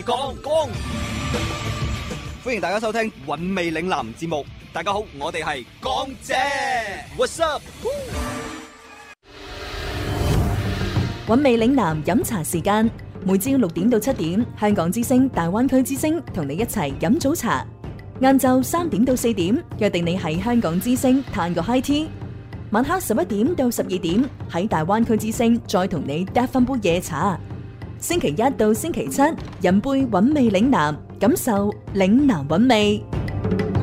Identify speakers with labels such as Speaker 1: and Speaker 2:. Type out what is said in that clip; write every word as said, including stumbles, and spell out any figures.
Speaker 1: 講講，歡迎大家收聽韻味嶺南節目。大家好，我哋係講姐 ，What's up？
Speaker 2: 韻味嶺南飲茶時間，每朝六點到七點，香港之聲、大灣區之聲同你一齊飲早茶。晏晝三點到四點，約定你喺香港之聲嘆個 high tea。晚黑十一點到十二點，喺大灣區之聲再同你嗒翻杯夜茶。星期一到星期七，飲杯韻味嶺南，感受嶺南韻味。